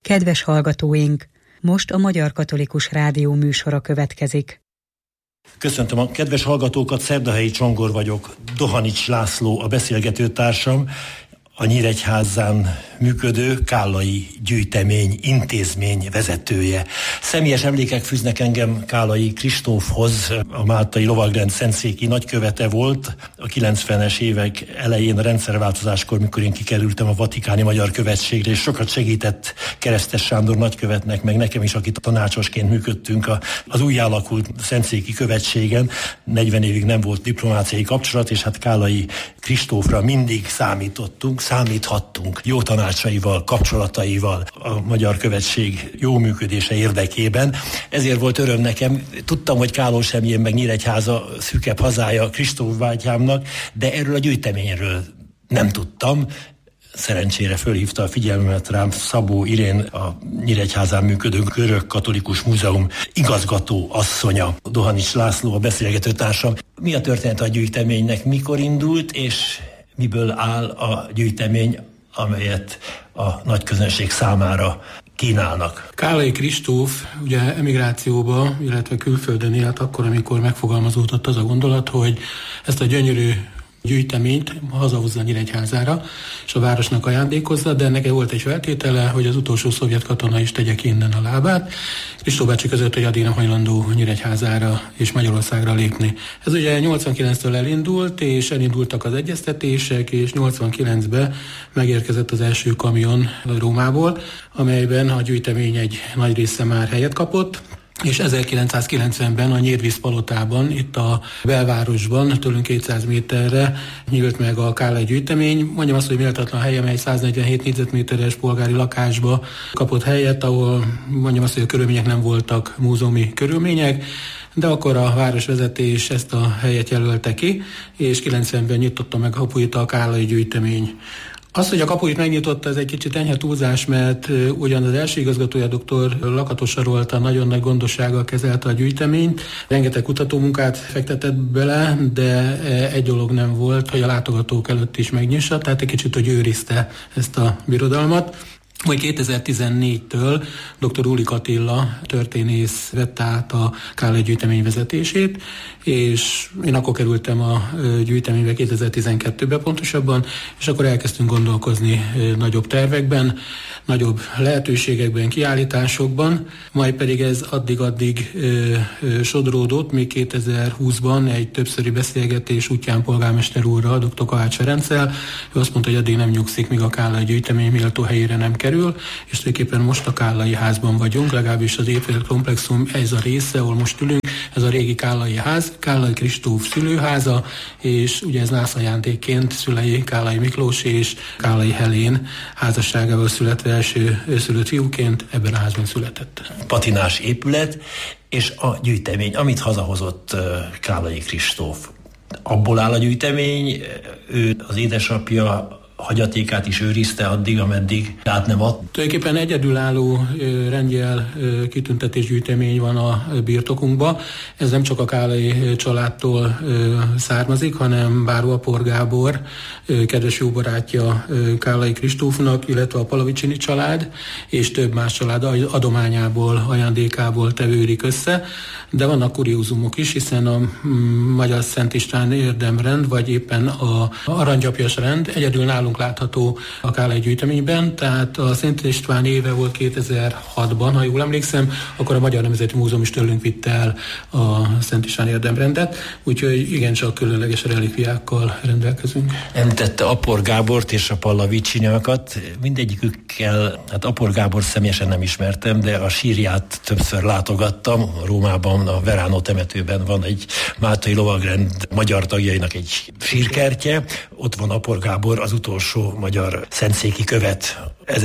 Kedves hallgatóink, most a Magyar Katolikus Rádió műsora következik. Köszöntöm a kedves hallgatókat, Szerdahelyi Csongor vagyok, Dohanics László a beszélgető társam, a Nyíregyházán működő Kállai Gyűjtemény intézmény vezetője. Személyes emlékek fűznek engem Kállai Kristófhoz, a Máltai Lovagrend szentszéki nagykövete volt. A 90-es évek elején a rendszerváltozáskor, mikor én kikerültem a Vatikáni Magyar Követségre, és sokat segített Keresztes Sándor nagykövetnek, meg nekem is, akit tanácsosként működtünk az újjáalakult szentszéki követségen. 40 évig nem volt diplomáciai kapcsolat, és hát Kállai Kristófra mindig számíthattunk jó tanácsaival, kapcsolataival a Magyar Követség jó működése érdekében. Ezért volt öröm nekem. Tudtam, hogy Kálósemjén meg Nyíregyháza szűkebb hazája Kristóf bátyámnak, de erről a gyűjteményről nem tudtam. Szerencsére fölhívta a figyelmemet rám Szabó Irén, a Nyíregyházán működő Görög Katolikus Múzeum igazgató asszonya. Dohanics László a beszélgető társam. Mi a történet a gyűjteménynek? Mikor indult, és miből áll a gyűjtemény, amelyet a nagy közönség számára kínálnak? Kállai Kristóf ugye emigrációba, illetve külföldön élt akkor, amikor megfogalmazódott az a gondolat, hogy ezt a gyönyörű gyűjteményt hazahozza Nyíregyházára, és a városnak ajándékozza, de ennek volt egy feltétele, hogy az utolsó szovjet katona is tegye ki innen a lábát. Kristóf bácsi között, hogy addig nem hajlandó Nyíregyházára és Magyarországra lépni. Ez ugye 89-től elindult, és elindultak az egyeztetések, és 89-ben megérkezett az első kamion Rómából, amelyben a gyűjtemény egy nagy része már helyet kapott, és 1990-ben a Nyírvíz palotában, itt a belvárosban, tőlünk 200 méterre nyílt meg a Kállai gyűjtemény. Mondjam azt, hogy méltatlan helye, amely 147 négyzetméteres polgári lakásba kapott helyet, ahol mondjam azt, hogy a körülmények nem voltak múzeumi körülmények, de akkor a városvezetés ezt a helyet jelölte ki, és 90-ben nyitotta meg kapuit a Kállai gyűjtemény. Az, hogy a kapuit megnyitotta, ez egy kicsit enyhe túlzás, mert ugyan az első igazgatója, dr. Lakatos Sarolta nagyon nagy gondossággal kezelte a gyűjteményt, rengeteg kutatómunkát fektetett bele, de egy dolog nem volt, hogy a látogatók előtt is megnyissa, tehát egy kicsit, hogy őrizte ezt a birodalmat. Majd 2014-től dr. Ulik Attila történész vette át a Kállai gyűjtemény vezetését, és én akkor kerültem a gyűjteménybe 2012-ben pontosabban, és akkor elkezdtünk gondolkozni nagyobb tervekben, nagyobb lehetőségekben, kiállításokban, majd pedig ez addig sodródott, még 2020-ban egy többszöri beszélgetés útján polgármester úrral, dr. Kovács Ferenccel, ő azt mondta, hogy addig nem nyugszik, míg a Kállai gyűjtemény méltó helyére nem kerül, és tulajdonképpen most a Kállai házban vagyunk, legalábbis az épület komplexum, ez a része, ahol most ülünk, ez a régi Kállai ház, Kállai Kristóf szülőháza, és ugye ez nászajándékként szülei Kállai Miklós és Kállai Helén házasságával születve első szülött fiúként ebben a házban született. Patinás épület, és a gyűjtemény, amit hazahozott Kállai Kristóf. Abból áll a gyűjtemény, ő az édesapja hagyatékát is őrizte addig, ameddig át nem ad. Tulajdonképpen egyedülálló rendjel kitüntetésgyűjtemény van a birtokunkban. Ez nem csak a Kállai családtól származik, hanem Báró Apor Gábor, kedves jó barátja Kállai Kristófnak, illetve a Palavicsini család, és több más család adományából, ajándékából tevődik össze. De vannak kuriózumok is, hiszen a Magyar Szent István érdemrend, vagy éppen a aranygyapjas rend egyedül nálunk látható a Kállai gyűjteményben, tehát a Szent István éve volt 2006-ban, ha jól emlékszem, akkor a Magyar Nemzeti Múzeum is tőlünk vitte el a Szent István érdemrendet, úgyhogy igencsak különleges relikviákkal rendelkezünk. Említette Apor Gábort és a Pallavicsiniakat, mindegyikükkel, hát Apor Gábor személyesen nem ismertem, de a sírját többször látogattam. Rómában, a Veránó temetőben van egy Máltai Lovagrend magyar tagjainak egy sírkertje, ott van Apor Gábor, az utolsó magyar szentszéki követ,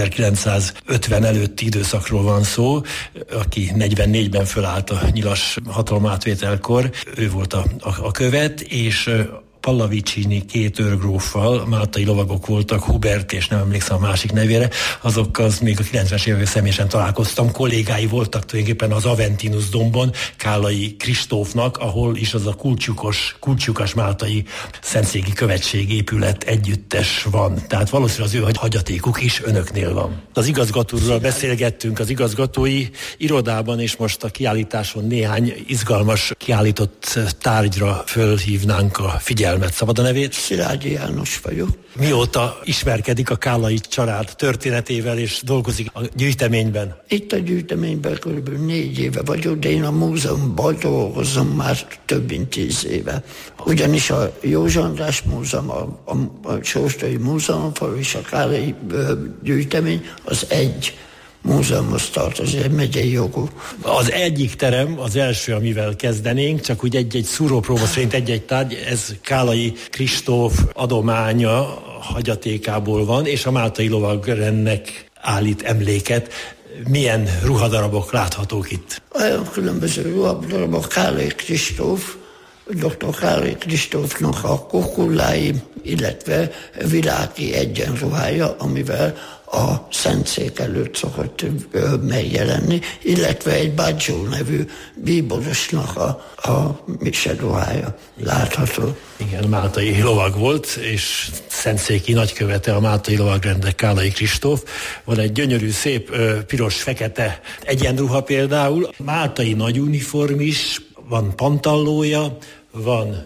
1950 előtti időszakról van szó, aki 44-ben fölállt a nyilas hatalomátvételkor, ő volt a követ, és Pallavicini két őrgróffal, máltai lovagok voltak, Hubert és nem emlékszem a másik nevére, azokkal még a 90-es évek személyesen találkoztam, kollégái voltak tulajdonképpen az Aventinus dombon, Kállai Kristófnak, ahol is az a kulcslyukas máltai szentszéki követség épület együttes van. Tehát valószínűleg az ő hagyatékuk is önöknél van. Az igazgatóról beszélgettünk az igazgatói irodában, és most a kiállításon néhány izgalmas kiállított tárgyra fölhívnánk a figyelmet. Szabad a nevét? Szilágyi János vagyok. Mióta ismerkedik a Kállai család történetével és dolgozik a gyűjteményben? Itt a gyűjteményben kb. 4 éve vagyok, de én a múzeumban dolgozom már több mint 10 éve. Ugyanis a József András Múzeum, a Sóstai Múzeumfal és a Kállai gyűjtemény az egy múzeumhoz tartozik, egy megyei jogú. Az egyik terem, az első, amivel kezdenénk, csak úgy egy szúrópróba szerint egy tárgy, ez Kállai Kristóf adománya, hagyatékából van, és a máltai lovagrendnek állít emléket. Milyen ruhadarabok láthatók itt? Olyan különböző ruhadarabok, Kállai Kristóf, dr. Kállai Kristófnak a kokullái, illetve világi egyenruhája, amivel a Szentszék előtt szokott megjelenni, illetve egy Baggio nevű bíborosnak a miseruhája látható. Igen, máltai lovag volt, és szentszéki nagykövete a máltai lovagrendnek Kállai Kristóf. Van egy gyönyörű, szép, piros-fekete egyenruha például, máltai nagy uniform is, van pantallója, van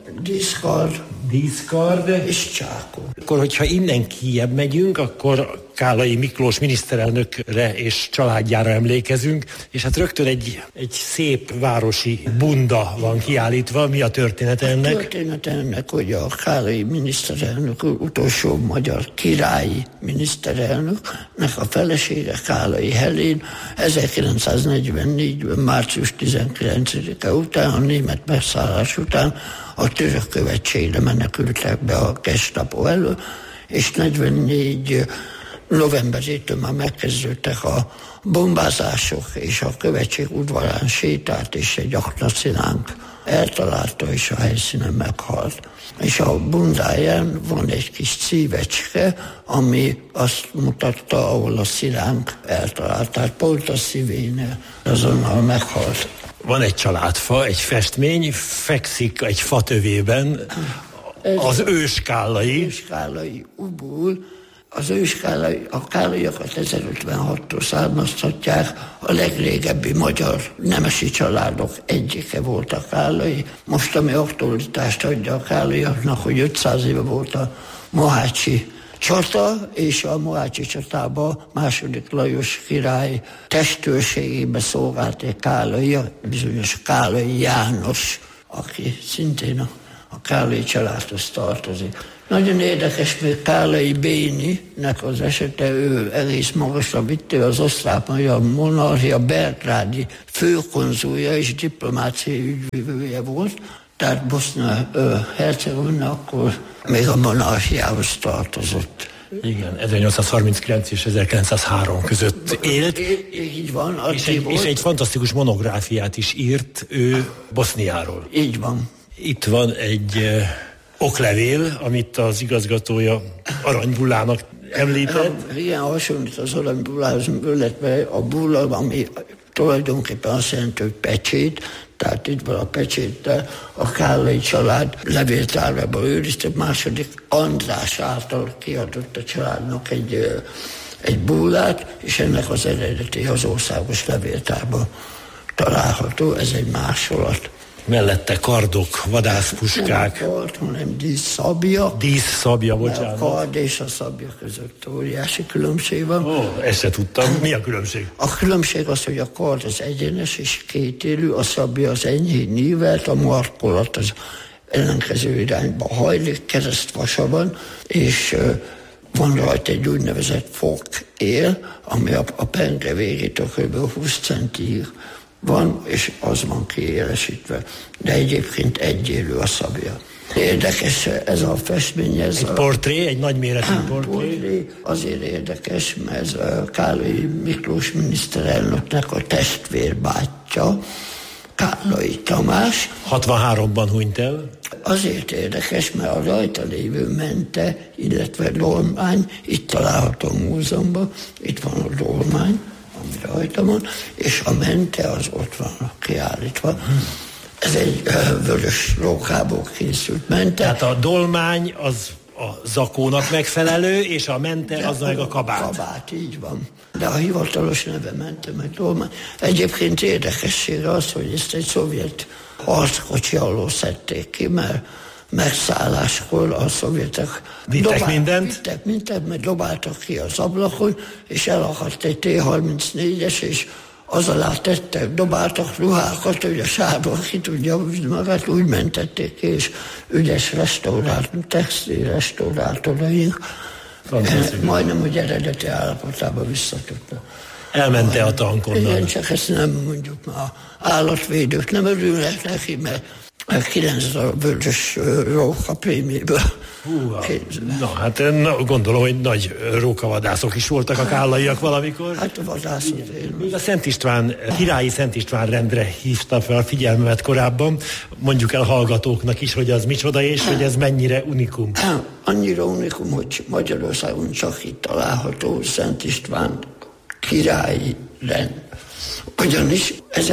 díszkard és csákó. Akkor, hogyha innen kijebb megyünk, akkor Kállai Miklós miniszterelnökre és családjára emlékezünk, és hát rögtön egy szép városi bunda van kiállítva. Mi a története ennek? A története ennek, hogy a Kállai miniszterelnök, utolsó magyar királyi miniszterelnöknek a felesége, Kállai Helén 1944-ben március 19-e után, a német megszállás után a török követségre menekültek be a Gestapo elől, és 44 novemberétől már megkezdődtek a bombázások, és a követség udvarán sétált, és egy aknacilánk eltalálta, és a helyszínen meghalt. És a bundáján van egy kis szívecske, ami azt mutatta, ahol a szilánk eltalálták, pont a szívénél azonnal meghalt. Van egy családfa, egy festmény, fekszik egy fatövében az őskállai. Őskállai ubul. Az a kállaiakat 1056-tól származtatják, a legrégebbi magyar nemesi családok egyike volt a Kállai. Most, ami aktualitást adja a kállaiaknak, hogy 500 éve volt a mohácsi csata, és a mohácsi csatában második Lajos király testőrségébe szolgált egy kállai, bizonyos Kállai János, aki szintén a Kállai családhoz tartozik. Nagyon érdekes, még Kállai Béninek az esete, ő egész magasra vitte, az osztrák-magyar monarchia belgrádi főkonzulja és diplomáciai ügyvivője volt, tehát Bosznia-Hercegovina akkor még a monarchiához tartozott. Igen, 1839 és 1903 között élt. Így van. És egy fantasztikus monográfiát is írt ő Boszniáról. Így van. Itt van egy oklevél, amit az igazgatója Aranybullának említett. Igen, hasonlít az Aranybullához, illetve a bulla, ami tulajdonképpen azt jelenti, hogy pecsét, tehát itt van a pecséttel a Kállai család levéltárában őrizte, második András által kiadott a családnak egy bullát, és ennek az eredeti az országos levéltárban található, ez egy másolat. Mellette kardok, vadászpuskák. Nem a kard, hanem díszszabja. Díszszabja, bocsánat. A kard és a szabja között óriási különbség van. Ezt se tudtam. Mi a különbség? A különbség az, hogy a kard az egyenes és kétélű, a szabja az enyhén nívelt, a markolat az ellenkező irányba hajlik, keresztvasa van, és van rajta egy úgynevezett fokél, ami a penge végétől kb. 20 centig van, és az van kiélesítve. De egyébként egyélő a szabja. Érdekes ez a festmény. Ez egy portré, egy nagyméretű portré. Azért érdekes, mert ez Kállai Miklós miniszterelnöknek a testvérbátyja, Kállai Tamás. 63-ban hunyt el. azért érdekes, mert a rajta lévő mente, illetve dolmány itt található a múzeumban, itt van a dolmány, ami rajta van, és a mente az ott van kiállítva. Ez egy vörös rókából készült mente. Tehát a dolmány az a zakónak megfelelő, és a mente az meg a kabát. Kabát, így van. De a hivatalos neve mente meg dolmány. Egyébként érdekessége az, hogy ezt egy szovjet harckocsi alól szedték ki, mert megszálláskor a szovjetek vittek mindent, mert dobáltak ki az ablakon, és elakadt egy T-34-es, és az alá tettek, dobáltak ruhákat, hogy a sárban ki tudja magát, úgy mentették ki, és ügyes textil restaurátoraink majdnem úgy eredeti állapotába visszatudta. Elmente a tankon. Igen, csak ezt nem mondjuk már állatvédők nem örülnek neki, mert 9 vörös róka prémiéből. Na, hát gondolom, hogy nagy rókavadászok is voltak a kállaiak valamikor. Hát a vadászok. Még a Szent István, királyi Szent István rendre hívta fel a figyelmemet korábban. Mondjuk el hallgatóknak is, hogy az micsoda, és hogy ez mennyire unikum. Annyira unikum, hogy Magyarországon csak itt található Szent István királyi rend. Ugyanis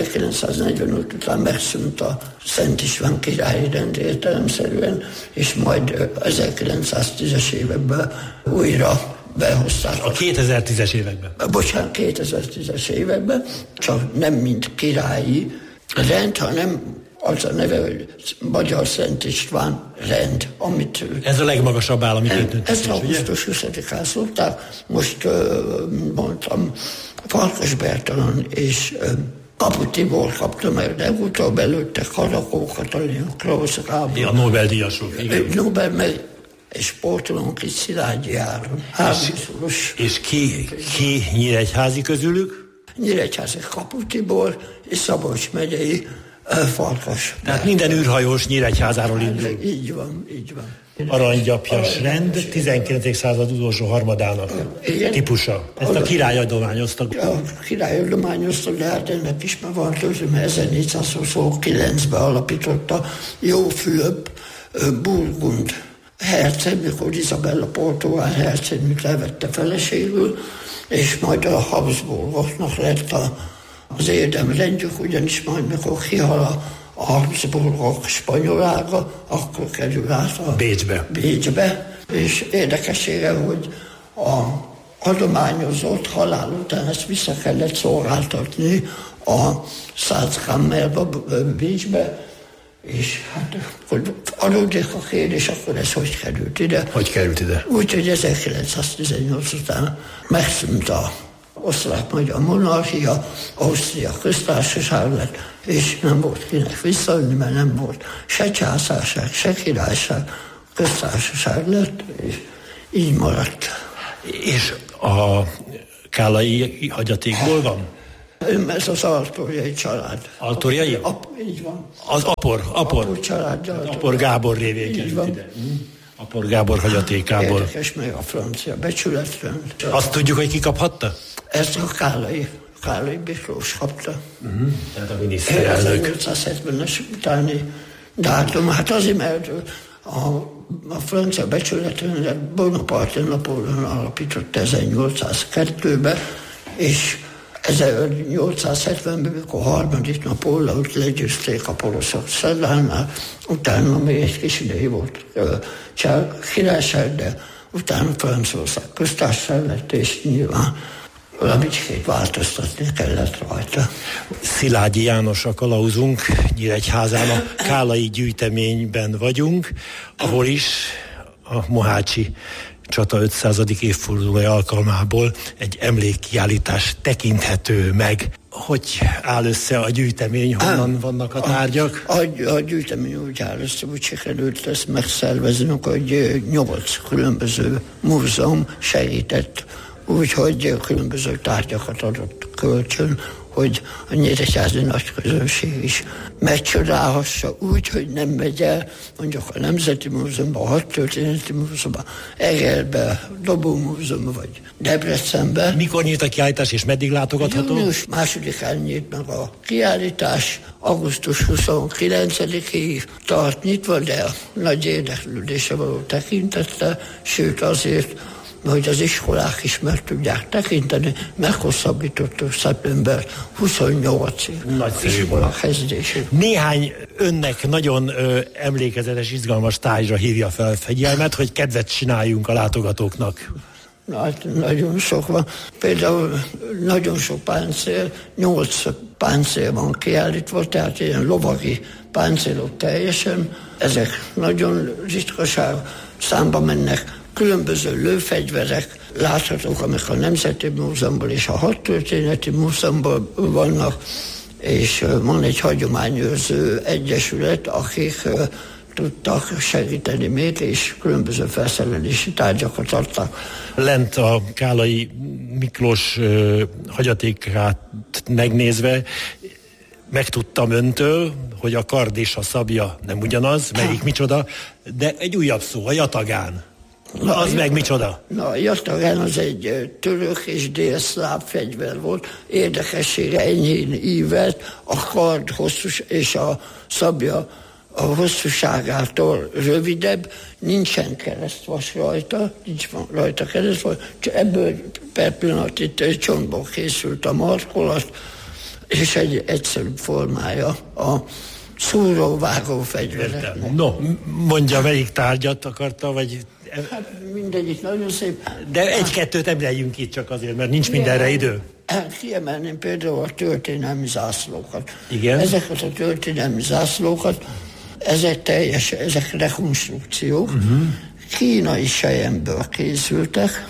1945 után megszűnt a Szent István királyi rend értelemszerűen, és majd 1910-es években újra behozták. A 2010-es években? Bocsánat, 2010-es években, csak nem mint királyi rend, hanem az a neve, hogy Magyar Szent István rend, amit... Ez a legmagasabb állami kitüntetés, ezt augusztus 20-án szokták. Most mondtam, Farkas Bertalan és Kapu Tibor kapta meg, legutóbb előttek Harakó Katalin, Krausz Gábor. A Nobel-díjasok, igen. Nobel meg és sportolónk itt Szilágyi Áron. És ki Nyíregyházi közülük? Nyíregyházi Kapu Tibor és Szabolcs megyei Farkas. Tehát minden űrhajós Nyíregyházáról indul. Így van, így van. Aranygyapjas rend, 19. század utolsó harmadának típusa. Ezt a király adományoztak. A király adományoztak, de hát ennek is már van tőle, mert 1429-ben alapította Jó Fülöp Burgund herceg, mikor Izabella Portugál hercegnőt levette feleségül, és majd a Habsburgoknak lett az érdemrendjük, ugyanis majd mikor kihal a Habsburgok spanyolága, akkor kerül át a Bécsbe. És érdekessége, hogy a adományozott halál után ezt vissza kellett szolgáltatni a Salzkammerbe, Bécsbe, és hát hogy adódik a kérdés, akkor ez hogy került ide? Hogy került ide? Úgyhogy 1918 után megszűnt a osztrák-magyar monarchia, Ausztria köztársaság lett, és nem volt kinek visszaadni, mert nem volt se császárság, se királyság, köztársaság lett, és így maradt. És a kállai hagyatékból van? Ez az Altorjai család. Altorjai? Így van. Az Apor család. Apor Gábor révén került ide. Apor Gábor hagyatékából. Érdekes meg a francia becsületrend. Azt tudjuk, hogy ki kaphatta? Ezt a Kállai Miklós kapta. Tehát a miniszterelnök. 1870-es utáni dátum. Hát azért, mert a francia becsületrendet Bonaparte Napóleon alapított 1802-ben, és 1870-ben, mikor harmadik Napóleont legyőzték a poroszok Szedlánál, utána még egy kis ideig volt királyság, de utána Franciaország köztársaság lett, és nyilván valamit változtatni kellett rajta. Szilágyi János a kalauzunk, Nyíregyházán a kállai gyűjteményben vagyunk, ahol is a mohácsi csata 500. évfordulója alkalmából egy emlékkiállítás tekinthető meg. Hogy áll össze a gyűjtemény, honnan vannak a tárgyak? A gyűjtemény úgy áll össze, úgy sikerült ezt megszerveznünk, hogy 8 különböző múzeum segített, úgyhogy különböző tárgyakat adott kölcsön, hogy a nyíregyházi nagy közönség is megcsodálhassa úgy, hogy nem megy el mondjuk a Nemzeti Múzeumban, a Hadtörténeti Múzeumban, Egerbe, Dobó Múzeumban vagy Debrecenben. Mikor nyílt a kiállítás és meddig látogatható? Június 2-án nyílt meg a kiállítás, augusztus 29-ig tart nyitva, de nagy érdeklődése való tekintette, sőt azért, hogy az iskolák is meg tudják tekinteni, meghosszabbítottuk szeptember 28-ig iskola kezdését. Néhány önnek nagyon emlékezetes, izgalmas tárgyra hívja fel a figyelmet, hogy kedvet csináljunk a látogatóknak. Nagyon sok van. Például nagyon sok páncél, 8 páncél van kiállítva, tehát ilyen lovagi páncélok teljesen. Ezek nagyon ritkaság, számba mennek. Különböző lőfegyverek láthatók, amik a Nemzeti Múzeumból és a Hadtörténeti Múzeumból vannak, és van egy hagyományőrző egyesület, akik tudtak segíteni még, és különböző felszerelési tárgyakat adtak. Lent a Kállai Miklós hagyatékát megnézve megtudtam öntől, hogy a kard és a szabja nem ugyanaz, melyik micsoda, de egy újabb szó, a jatagán. Az meg micsoda? A jatagán az egy török és délszláv fegyver volt. Érdekessége enyhén ívelt, a kard hosszús és a szabja a hosszúságától rövidebb, nincsen keresztvas rajta, nincs rajta keresztvas, ebből per pillanat itt csontból készült a markolat, és egy egyszerűbb formája a szúróvágó fegyvereknek. No, mondja, melyik tárgyat akarta, vagy... Hát mindegyik nagyon szép. De egy-kettőt emeljünk itt csak azért, mert nincs mindenre idő. Kiemelném például a történelmi zászlókat. Igen. Ezeket a történelmi zászlókat, ezek rekonstrukciók. Kínai selyemből készültek,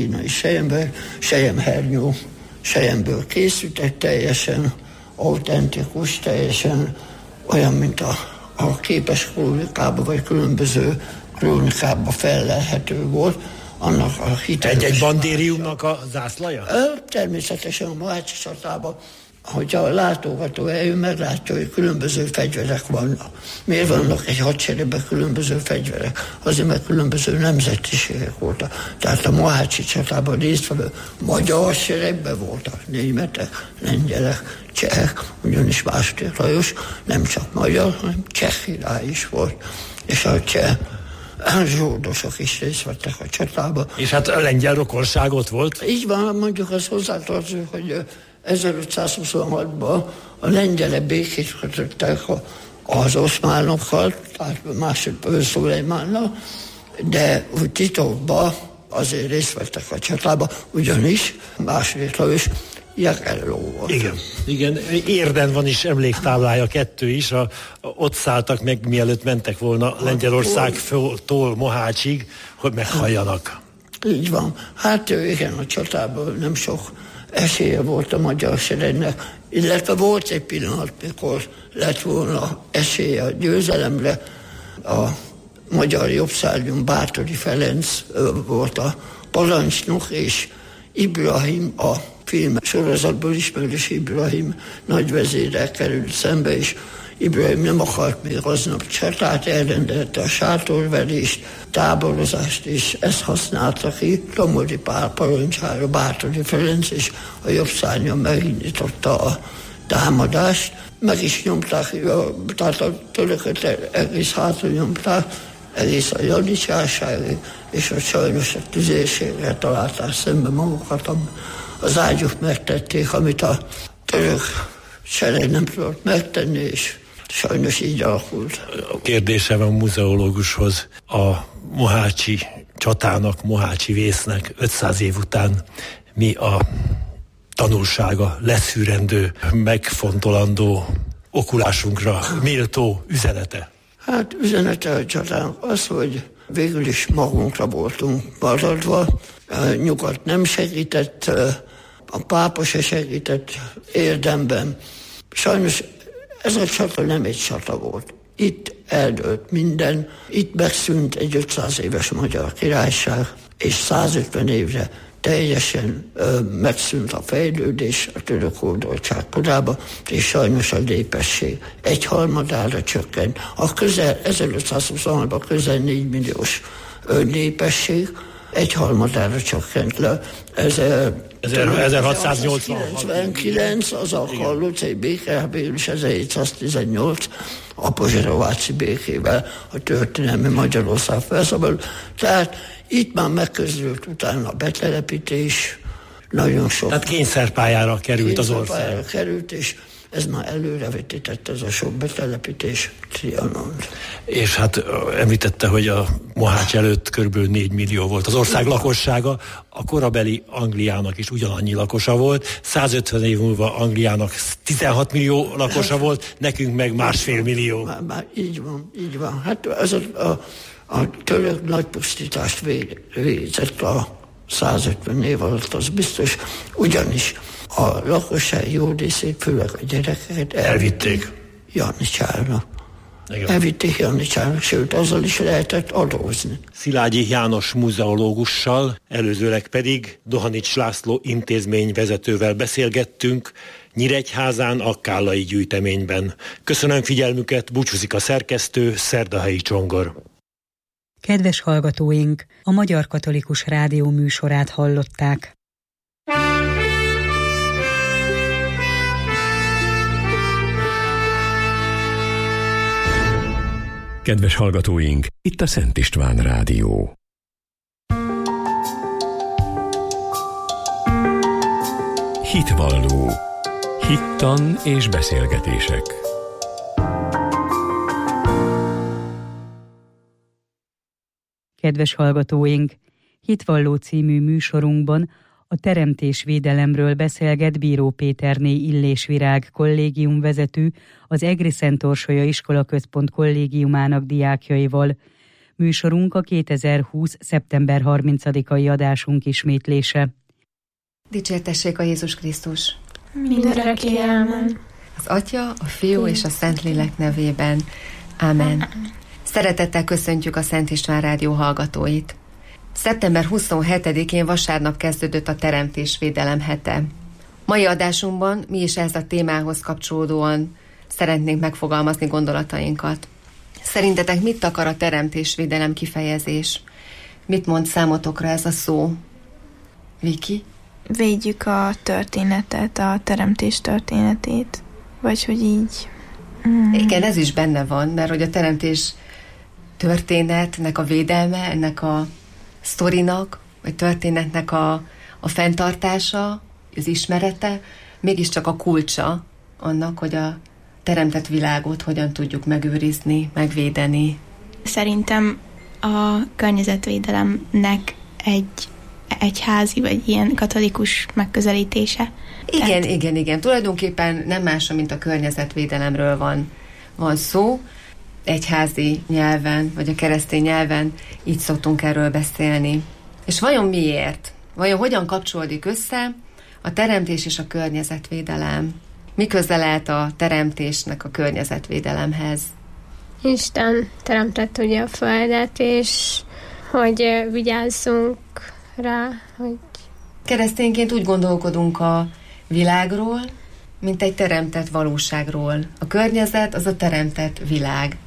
selyemhernyó selyemből készültek, teljesen autentikus, teljesen olyan, mint a képes krónikában, vagy különböző krónikában fellelhető volt. Annak a egy bandériumnak a zászlaja? Természetesen a Mohácsi csatában, hogyha a látogató eljön, meglátja, hogy különböző fegyverek vannak. Miért vannak egy hadseregben különböző fegyverek? Azért, mert különböző nemzetiségek voltak. Tehát a Mohácsi csatában résztvevő magyar seregben voltak németek, lengyelek, csehek, ugyanis második Lajos nem csak magyar, hanem cseh király is volt. És a cseh zsoldosok is részt vettek a csatába. És hát a lengyel rokonságot volt? Így van, mondjuk az hozzátartozik, hogy 1526-ban a lengyelek békét kötöttek az oszmánokkal, tehát második Szulejmánnal, de úgy titokban azért részt vettek a csatába, ugyanis második Lajos Jagelló volt. Igen, Érden van is emléktáblája, 2 is, ott szálltak meg, mielőtt mentek volna Lengyelországtól Mohácsig, hogy meghalljanak. Így van. Hát igen, a csatában nem sok esélye volt a magyar seregnek, illetve volt egy pillanat, mikor lett volna esélye a győzelemre. A magyar jobbszárnyon Báthori Ferenc volt a parancsnok, és Ibrahim, a film sorozatból ismerős Ibrahim nagyvezérrel került szembe, és Ibrahim nem akart még aznap csatát, elrendelte a sátorverést, táborozást, és ezt használta ki Lomori Pál parancsára Báthori Ferenc, és a jobb szárnyon megindította a támadást. Meg is nyomták, tehát a törököt egész hátul nyomták, egész a janicsárságig, és a sajnos a tüzérségre találták szembe magukat, az ágyuk megtették, amit a török sereg nem tudott megtenni, és sajnos így alakult. A kérdésem a muzeológushoz, a mohácsi csatának, mohácsi vésznek 500 év után mi a tanulsága, leszűrendő, megfontolandó, okulásunkra méltó üzenete? Hát üzenete a csatának az, hogy végül is magunkra voltunk maradva, a nyugat nem segített, a pápa se segített érdemben. Sajnos ez a csata nem egy csata volt. Itt eldőlt minden, itt megszűnt egy 500 éves magyar királyság, és 150 évre teljesen megszűnt a fejlődés a török hódoltság korába, és sajnos a népesség 1/3 csökkent. A 1526-ban közel 4 milliós népesség 1/3 csökkent le. 1689 az a Karlócai béke, végül is 1718 a pozserováci békével a történelmi Magyarország felszabadult. Tehát itt már megkezdődött utána a betelepítés, nagyon sok. Tehát kényszerpályára került az ország. Került, és ez már előrevetített ez a sok betelepítés Trianont. És hát említette, hogy a Mohács előtt körülbelül 4 millió volt az ország lakossága, a korabeli Angliának is ugyanannyi lakosa volt, 150 év múlva Angliának 16 millió lakosa volt, nekünk meg 1,5 millió. Már így van. Hát az a török nagy pusztítást végzett a 150 év alatt, az biztos, ugyanis a lakosság jó részét, főleg a gyerekeket elvitték Jannicsárra. Elvitték Jannicsárra, sőt, azzal is lehetett adózni. Szilágyi János muzeológussal, előzőleg pedig Dohanics László intézményvezetővel beszélgettünk Nyíregyházán a kállai gyűjteményben. Köszönöm figyelmüket, búcsúzik a szerkesztő, Szerdahelyi Csongor. Kedves hallgatóink, a Magyar Katolikus Rádió műsorát hallották. Kedves hallgatóink, itt a Szent István Rádió. Hitvalló. Hittan és beszélgetések. Kedves hallgatóink, Hitvalló című műsorunkban a teremtésvédelemről beszélget Bíró Péterné Illésvirág kollégiumvezető, az Egri Szent Orsolya Iskolaközpont kollégiumának diákjaival. Műsorunk a 2020. szeptember 30-ai adásunk ismétlése. Dicsértessék a Jézus Krisztus! Mindörökké ámen. Az Atya, a Fiú és a Szentlélek nevében. Ámen. Szeretettel köszöntjük a Szent István Rádió hallgatóit. Szeptember 27-én vasárnap kezdődött a teremtésvédelem hete. Mai adásunkban mi is ez a témához kapcsolódóan szeretnénk megfogalmazni gondolatainkat. Szerintetek mit akar a teremtésvédelem kifejezés? Mit mond számotokra ez a szó? Viki? Védjük a történetet, a teremtés történetét. Vagy hogy így. Igen, ez is benne van, mert hogy a teremtés történetnek a védelme, ennek a sztorinak, vagy történetnek a fenntartása, az ismerete, mégiscsak a kulcsa annak, hogy a teremtett világot hogyan tudjuk megőrizni, megvédeni. Szerintem a környezetvédelemnek egy egyházi, vagy ilyen katolikus megközelítése. Igen. Tulajdonképpen nem más, mint a környezetvédelemről van szó. Egyházi nyelven, vagy a keresztény nyelven így szoktunk erről beszélni. És vajon miért? Vajon hogyan kapcsolódik össze a teremtés és a környezetvédelem? Mi köze lehet a teremtésnek a környezetvédelemhez? Isten teremtett ugye a földet, és hogy vigyázzunk rá, hogy... Keresztényként úgy gondolkodunk a világról, mint egy teremtett valóságról. A környezet az a teremtett világ.